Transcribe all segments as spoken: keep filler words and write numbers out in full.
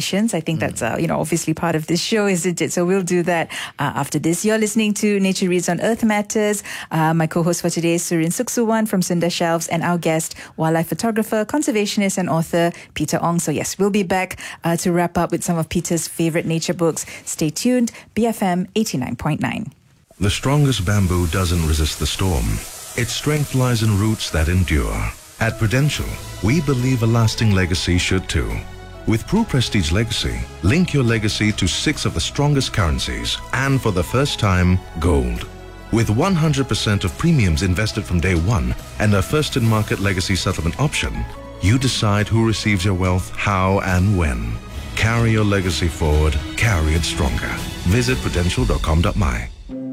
conservations. I think mm. that's, uh, you know, obviously part of this show, isn't it? So we'll do that uh, after this. You're listening to Nature Reads on Earth Matters. Uh, my co-host for today is Surin Suksuwan from Sunda Shelves, and our guest, wildlife photographer, conservationist and author Peter Ong. So yes, we'll be back uh, to wrap up with some of Peter's favorite nature books. Stay tuned. B F M eighty-nine point nine. The strongest bamboo doesn't resist the storm. Its strength lies in roots that endure. At Prudential, we believe a lasting legacy should too. With Pru Prestige Legacy, link your legacy to six of the strongest currencies and, for the first time, gold. With one hundred percent of premiums invested from day one and a first-in-market legacy settlement option, you decide who receives your wealth, how and when. Carry your legacy forward, carry it stronger. Visit prudential dot com dot my.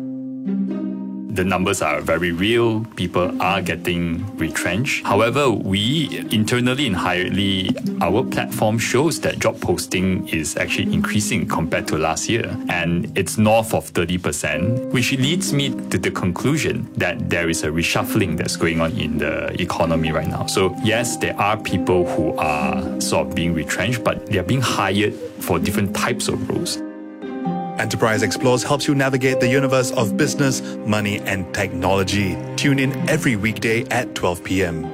The numbers are very real. People are getting retrenched. However, we internally in Hiredly, our platform shows that job posting is actually increasing compared to last year. And it's north of thirty percent, which leads me to the conclusion that there is a reshuffling that's going on in the economy right now. So yes, there are people who are sort of being retrenched, but they're being hired for different types of roles. Enterprise Explores helps you navigate the universe of business, money, and technology. Tune in every weekday at twelve p.m.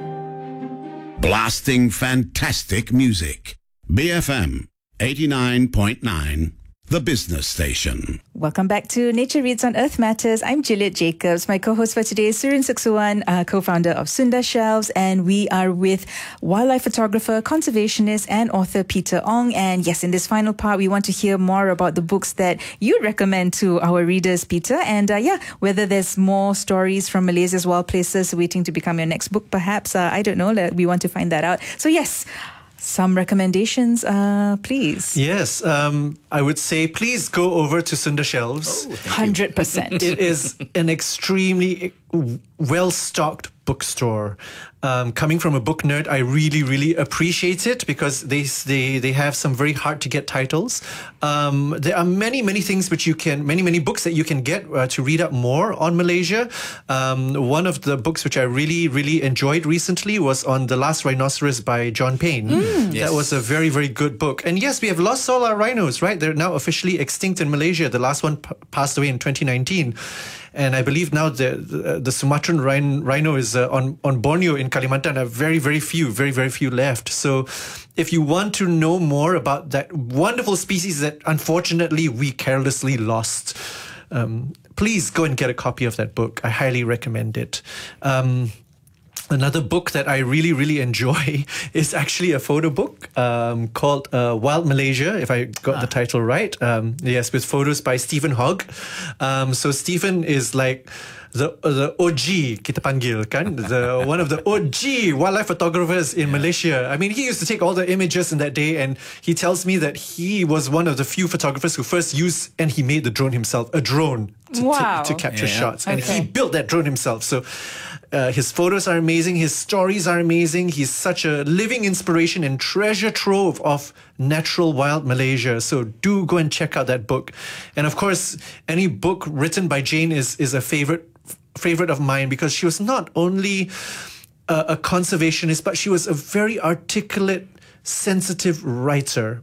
Blasting fantastic music. B F M eighty-nine point nine, the business station. Welcome back to Nature Reads on Earth Matters. I'm Juliet Jacobs. My co-host for today is Surin Suksuwan, uh, co-founder of Sunda Shelves, and we are with wildlife photographer, conservationist, and author Peter Ong. And yes, in this final part, we want to hear more about the books that you recommend to our readers, Peter. And uh, yeah, whether there's more stories from Malaysia's wild places waiting to become your next book, perhaps. Uh, I don't know. We want to find that out. So yes, some recommendations, uh, please. Yes, um, I would say please go over to Sunda Shelves. Oh, one hundred percent. It is an extremely well-stocked bookstore. Um, coming from a book nerd, I really, really appreciate it because they they they have some very hard to get titles. Um, there are many, many things which you can, many, many books that you can get uh, to read up more on Malaysia. Um, one of the books which I really, really enjoyed recently was on The Last Rhinoceros by John Payne. Mm. Yes. That was a very, very good book. And yes, we have lost all our rhinos, right? They're now officially extinct in Malaysia. The last one p- passed away in twenty nineteen. And I believe now the the, the Sumatran rhino, rhino is uh, on, on Borneo in Kalimantan. Are very, very few, very, very few left. So if you want to know more about that wonderful species that unfortunately we carelessly lost, um, please go and get a copy of that book. I highly recommend it. Um, Another book that I really, really enjoy is actually a photo book um, called uh, Wild Malaysia, if I got ah. the title right. Um, yes, with photos by Stephen Hogg. Um, so Stephen is like the the O G, kita panggil kan, the one of the O G wildlife photographers in yeah. Malaysia. I mean, he used to take all the images in that day, and he tells me that he was one of the few photographers who first used, and he made the drone himself, a drone to, wow. to, to capture yeah. shots. And okay. he built that drone himself. So Uh, his photos are amazing. His stories are amazing. He's such a living inspiration and treasure trove of natural wild Malaysia. So do go and check out that book. And of course, any book written by Jane is, is a favorite favorite of mine because she was not only a, a conservationist, but she was a very articulate, sensitive writer.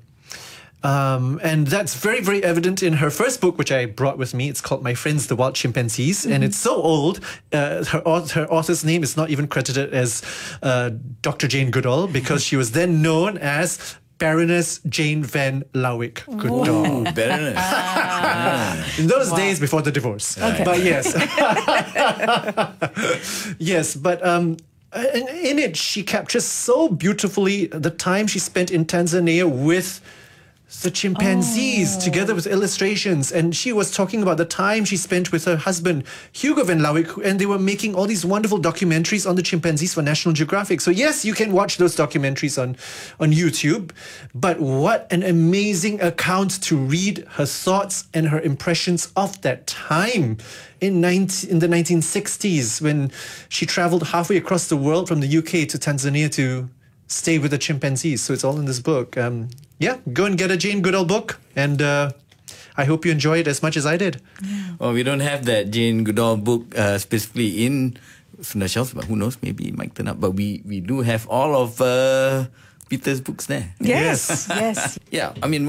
Um, and that's very, very evident in her first book, which I brought with me. It's called My Friends, the Wild Chimpanzees. Mm-hmm. And it's so old, uh, her, her author's name is not even credited as uh, Doctor Jane Goodall because she was then known as Baroness Jane Van Lawick Goodall. Ooh, Baroness. Ah. In those wow. days before the divorce. Okay. But yes. yes, but... Um, in, in it, she captures so beautifully the time she spent in Tanzania with the chimpanzees, oh. together with illustrations. And she was talking about the time she spent with her husband, Hugo Van Lawick, and they were making all these wonderful documentaries on the chimpanzees for National Geographic. So yes, you can watch those documentaries on, on YouTube, but what an amazing account to read her thoughts and her impressions of that time in, nineteen, in the nineteen sixties when she traveled halfway across the world from the U K to Tanzania to stay with the chimpanzees. So it's all in this book. Um, yeah, go and get a Jane Goodall book, and uh, I hope you enjoy it as much as I did. Yeah. Well, we don't have that Jane Goodall book uh, specifically in Sunda Shelves, but who knows, maybe it might turn up. But we, we do have all of uh, Peter's books there. Yes, yes. Yeah, I mean,